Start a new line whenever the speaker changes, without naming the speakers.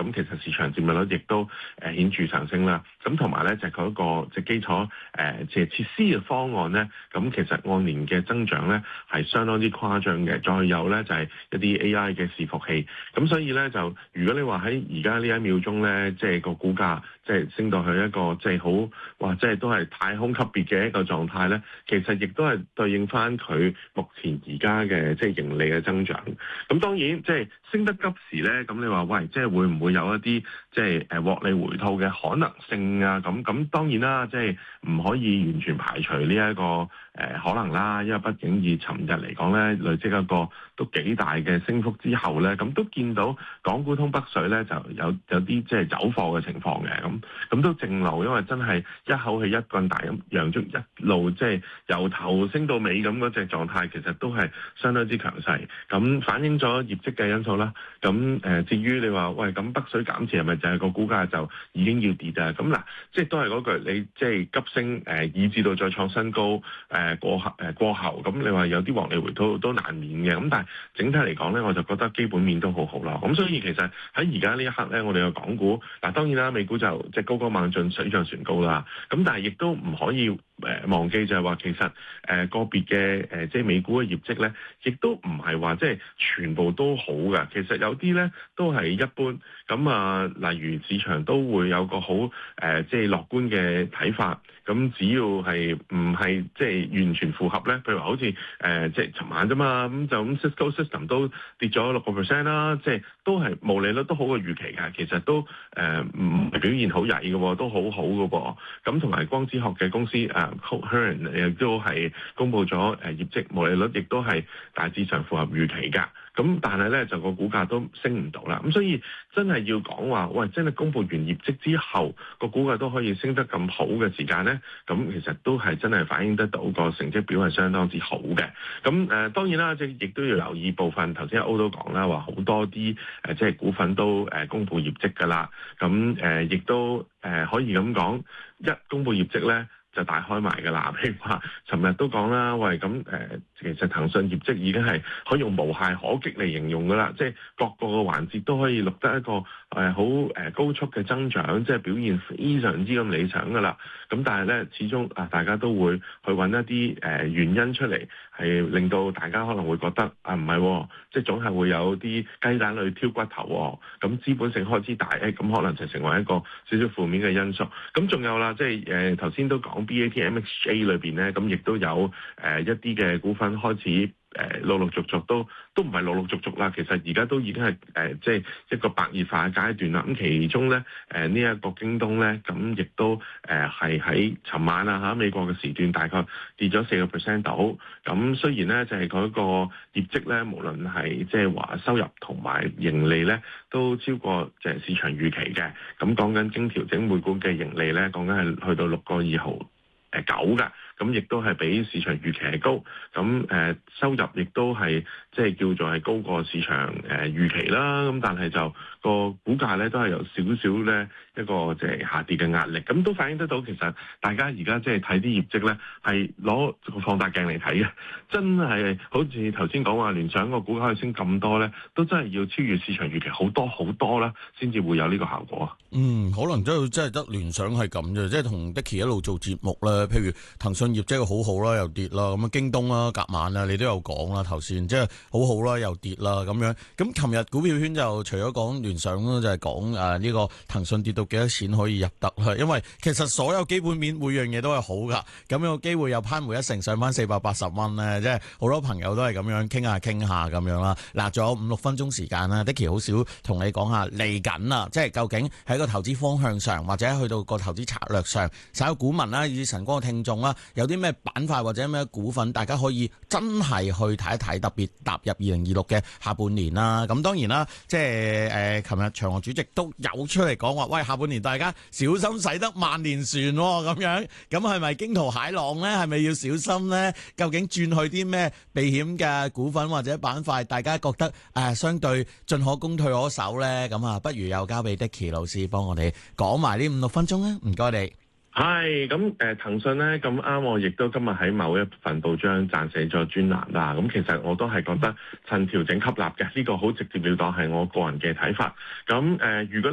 咁其實市場佔有率亦都顯著上升啦。咁同埋咧就係嗰個即係基礎即係設施嘅方案咧，咁其實按年嘅增長咧係相當之誇張嘅。再有咧就係一啲 AI 嘅伺服器，咁所以咧就如果你話喺而家呢一秒鐘咧，即係個股價即係升到去一個即係好哇，即係都係太空級別嘅一個狀態咧，其實亦都係對應翻佢目前而家嘅即係盈利嘅增長。咁當然即係升得急時咧，咁你話喂，即係會唔會有一啲即係獲利回吐嘅可能性啊？咁當然啦，即係唔可以完全排除呢一個可能啦，因為畢竟以尋日嚟講咧，累積一個都幾大嘅升幅之後咧，咁都見到港股通北水咧就有啲即係走貨嘅情況嘅，咁都正路，因為真係一口氣一棍大咁陽燭一路即係由頭升到尾咁嗰隻狀態，其實都係相當之強勢，咁反映咗業績嘅因素啦。咁至於你話喂，咁北水減持係咪就係個股價就已經要跌啊？咁嗱，即係都係嗰句，你即係急升以至到再創新高過後，咁你話有啲獲利回吐都難免嘅。咁但係整體嚟講咧，我就覺得基本面都好好啦。咁所以其實喺而家呢一刻咧，我哋嘅港股嗱，當然啦，美股就即係高高猛進，水漲船高啦。咁但係亦都唔可以忘記就係話，其實個別嘅即係美股嘅業績咧，亦都唔係話即係全部都好嘅。其實有啲咧都係一般。咁例如市場都會有個好即係樂觀嘅睇法。咁只要係唔係即係完全符合咧，譬如話好似即係尋晚啫嘛，咁就咁 Cisco System 都跌咗6%啦，即係都係毛利率都好過預期㗎，其實都唔係表現好曳嘅喎，都好好嘅噃。咁同埋光子學嘅公司Coherent 亦都係公布咗業績，毛利率亦都係大致上符合預期㗎。咁但係咧就個股價都升唔到啦，咁所以真係要講話，喂，真係公布完業績之後，個股價都可以升得咁好嘅時間咧，咁其實都係真係反映得到個成績表係相當之好嘅。咁當然啦，即係亦都要留意部分，頭先阿歐都講啦，話好多啲即係股份都公布業績㗎啦，咁亦都可以咁講，一公布業績咧，就大開埋㗎啦，譬如話，尋日都講啦，喂，咁其實騰訊業績已經係可以用無懈可擊嚟形容㗎啦，即係各個嘅環節都可以錄得一個好高速嘅增長，即係表現非常之咁理想㗎啦。咁但係咧，始終大家都會去揾一啲原因出嚟，係令到大家可能會覺得唔係，即係總係會有啲雞蛋裏挑骨頭喎。咁資本性開支大，咁可能就成為一個少少負面嘅因素。咁仲有啦，即係頭先都講。BATMXJ 裏邊咧，咁亦都有一啲嘅股份開始陸陸續續都唔係陸陸續續啦，其實而家都已經係即係一個白熱化嘅階段啦。咁其中咧呢一個京東咧，咁亦都係喺尋晚美國嘅時段大概跌咗4%到。咁雖然咧就係嗰個業績咧，無論係即係話收入同埋盈利咧，都超過即係市場預期嘅。咁講緊經調整每股嘅盈利咧，講緊係去到6.29㗎，咁亦都係比市場預期係高，咁收入亦都係即係叫做係高過市場預期啦，咁但係就個股價咧都係有少少咧一個即係下跌嘅壓力，咁都反映得到其實大家而家即係睇啲業績咧係攞個放大鏡嚟睇嘅，真係好似頭先講話聯想個股價可以升咁多咧，都真係要超越市場預期好多好多啦，先至會有呢個效果。
可能真係得聯想係咁啫，即係同 Dicky 一路做節目咧，譬如騰訊業績好好啦，又跌啦，咁京東啦、夾晚啦，你都有講啦，頭先即係好好啦，又跌啦咁樣。咁琴日股票圈就除咗講聯想啦，就係講呢個騰訊跌到幾多錢可以入得啦，因為其實所有基本面每樣嘢都係好噶，咁有機會又攀回一成上翻480蚊咧，即係好多朋友都係咁樣傾下咁樣啦。嗱，仲有5-6分鐘時間啦，Dicky 好少同你講下嚟緊啦，即係究竟喺個投資方向上，或者去到個投資策略上，稍有股民啦，以至晨光嘅聽眾啦，有啲咩板塊或者咩股份，大家可以真係去睇一睇，特別踏入2026嘅下半年啦。咁當然啦，即係琴日長河主席都有出嚟講話，喂，下半年大家小心駛得萬年船咁樣，咁係咪驚濤駭浪呢？係咪要小心呢？究竟轉去啲咩避險嘅股份或者板塊，大家覺得相對進可攻退可守呢？咁不如又交俾 Dicky 老師幫我哋講埋呢5-6分鐘啦，唔該你。
係咁騰訊咧咁啱，我亦都今日喺某一份報章撰寫咗專欄啦。咁其實我都係覺得趁調整吸納嘅，呢個好直接了當係我個人嘅睇法。咁如果